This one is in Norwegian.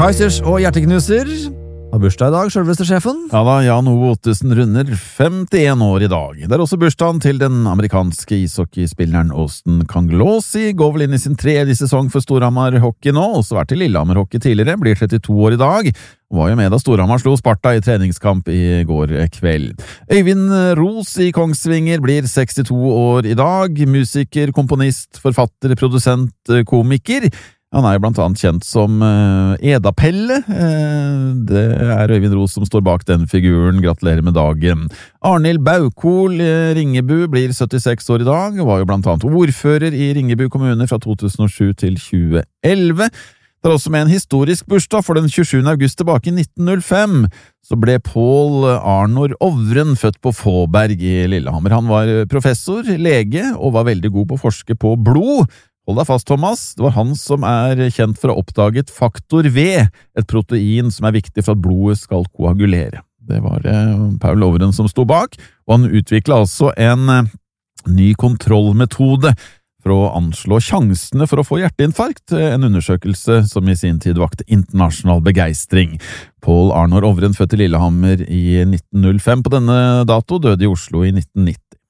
Kaizers og hjerteknuser har bursdag i dag, selveste sjefen. Ja da, Jan Ove Ottesen runder 51 år i dag. Det er også bursdagen til den amerikanske ishockeyspilleren Austin Kanglossi. Går vel inn i sin tredje sesong for Storhamar Hockey nå, også vært i Lillehammer Hockey tidligere, blir 32 år i dag. Var jo med da Storhamar slo Sparta i treningskamp i går kveld. Øyvind Ros i Kongsvinger blir 62 år i dag. Musiker, komponist, forfatter, produsent, komiker. Han er jo blant annet kjent som Eda-Pelle. Det er Øyvind Ros som står bak den figuren. Gratulerer med dagen. Arnhild Baukol Ringebu blir 76 år i dag, og var jo blant annet ordfører i Ringebu kommune fra 2007 til 2011. Det er også med en historisk bursdag, for den 27. august tilbake i 1905 så ble Pål Arnor Ovren født på Fåberg i Lillehammer. Han var professor, lege, og var veldig god på å forske på blod. Hold deg fast, Thomas. Det var han som er kjent for å ha oppdaget faktor V, et protein som er viktig for at blodet skal koagulere. Det var Paul Ovren som sto bak, og han utviklet altså en ny kontrollmetode for å anslå sjansene for å få hjerteinfarkt, en undersøkelse som i sin tid vakte internasjonal begeistring. Pål Arnor Ovren, født i Lillehammer i 1905 på denne dato, døde i Oslo i 1990.